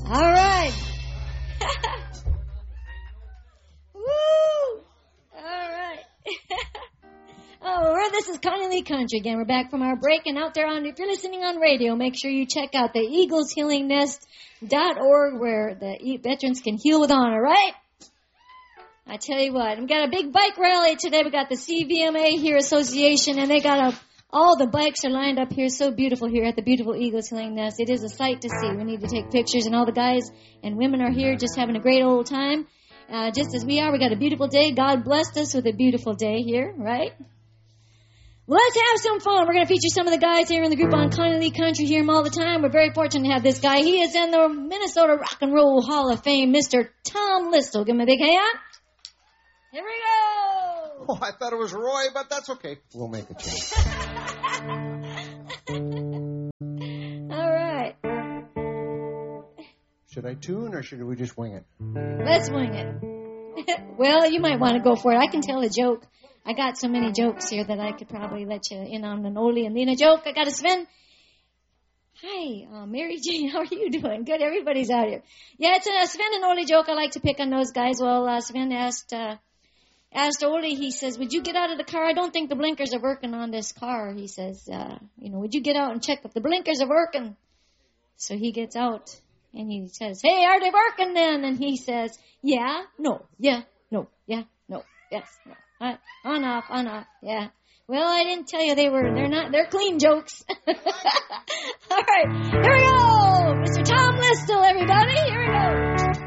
All right. Woo! All right. This is Connie Lee Country again. We're back from our break, and out there if you're listening on radio, make sure you check out the eagleshealingnest.org where the veterans can heal with honor, right? I tell you what, we've got a big bike rally today. We got the CVMA here association, and they got all the bikes are lined up here, so beautiful here at the beautiful Eagles Healing Nest. It is a sight to see. We need to take pictures, and all the guys and women are here just having a great old time. Just as we are, we got a beautiful day. God blessed us with a beautiful day here, right? Well, let's have some fun. We're going to feature some of the guys here in the group on Connie Lee Country. Hear them all the time. We're very fortunate to have this guy. He is in the Minnesota Rock and Roll Hall of Fame, Mr. Tom Listel. Give him a big hand. Here we go. Oh, I thought it was Roy, but that's okay. We'll make a change. All right. Should I tune or should we just wing it? Let's wing it. Well, you might want to go for it. I can tell a joke. I got so many jokes here that I could probably let you in on an Oli and Lena joke. I got a Sven. Hi, Mary Jane, how are you doing? Good, everybody's out here. Yeah, it's a Sven and Oli joke. I like to pick on those guys. Well, Sven asked Oli, he says, would you get out of the car? I don't think the blinkers are working on this car. He says, would you get out and check if the blinkers are working? So he gets out and he says, hey, are they working then? And he says, yeah, no, yeah, no, yeah, no, yes, no. On off, yeah. Well, I didn't tell you they're clean jokes. All right, here we go. Mr. Tom Listel, everybody, here we go.